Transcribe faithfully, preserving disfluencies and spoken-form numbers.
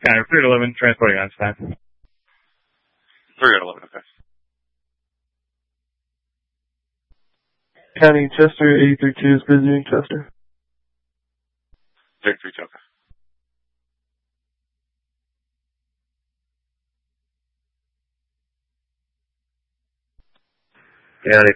County three to eleven, transporting on time. three to eleven, okay. County Chester, eight three two is visiting Chester. eight three two, okay. County